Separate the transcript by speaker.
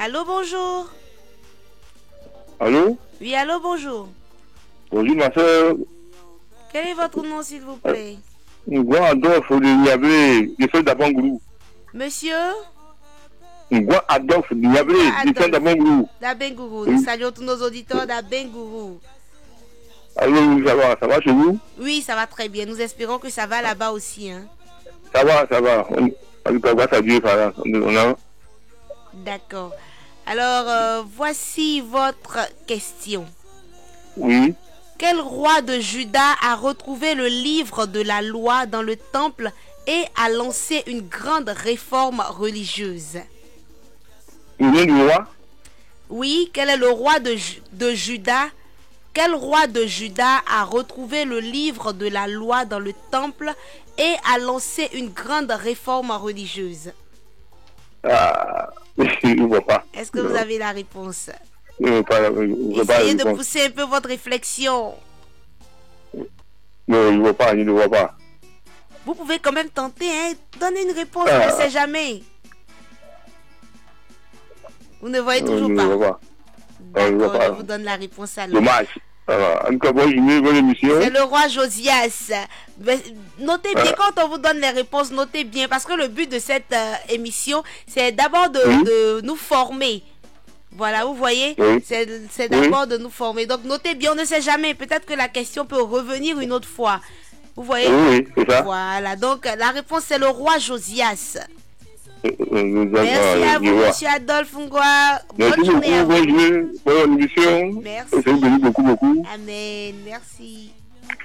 Speaker 1: Allô, bonjour.
Speaker 2: Allô?
Speaker 1: Oui, allô, bonjour.
Speaker 2: Bonjour, ma soeur.
Speaker 1: Quel est votre nom, s'il vous plaît?
Speaker 2: Ngwa Adolphe de Niablé, du feu d'Abangoulou.
Speaker 1: Monsieur
Speaker 2: Ngwa Adolphe de Niablé, du feu
Speaker 1: Adolphe
Speaker 2: d'Abangoulou.
Speaker 1: d'Abengourou. Nous saluons tous nos auditeurs d'Abengourou.
Speaker 2: Allô, ça va chez vous?
Speaker 1: Oui, ça va très bien. Nous espérons que ça va là-bas aussi. Hein.
Speaker 2: Ça va, ça va. En tout cas, grâce à Dieu, ça va.
Speaker 1: D'accord. Alors, voici votre question.
Speaker 2: Oui.
Speaker 1: Quel roi de Juda a retrouvé le livre de la loi dans le temple et a lancé une grande réforme religieuse?
Speaker 2: Le nom du roi?
Speaker 1: Oui, quel est le roi de Juda? Quel roi de Juda a retrouvé le livre de la loi dans le temple et a lancé une grande réforme religieuse?
Speaker 2: Ah, je ne vois pas.
Speaker 1: Est-ce que vous avez la réponse?
Speaker 2: Je ne vois pas.
Speaker 1: Essayez de pousser un peu votre réflexion.
Speaker 2: Non, je ne vois pas, je ne vois pas.
Speaker 1: Vous pouvez quand même tenter, hein? Donnez une réponse, on ne sait jamais. Vous ne voyez toujours
Speaker 2: pas. Je ne vois pas.
Speaker 1: D'accord, je vous donne la réponse alors.
Speaker 2: Dommage. En tout cas, bonne émission.
Speaker 1: C'est le roi Josias. Notez bien, quand on vous donne les réponses, notez bien, parce que le but de cette émission, c'est d'abord de nous former. Voilà, vous voyez, c'est d'abord de nous former. Donc, notez bien, on ne sait jamais. Peut-être que la question peut revenir une autre fois. Vous voyez?
Speaker 2: Oui, c'est ça.
Speaker 1: Voilà, donc la réponse, c'est le roi Josias. Merci à vous, monsieur Adolphe Ngwa. Bonne journée à vous.
Speaker 2: Bonne émission.
Speaker 1: Merci.
Speaker 2: Beaucoup.
Speaker 1: Amen. Merci.